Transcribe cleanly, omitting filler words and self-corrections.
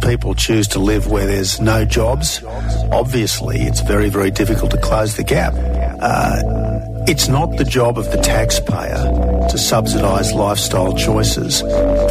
people choose to live where there's no jobs, obviously it's very, very difficult to close the gap. It's not the job of the taxpayer to subsidise lifestyle choices.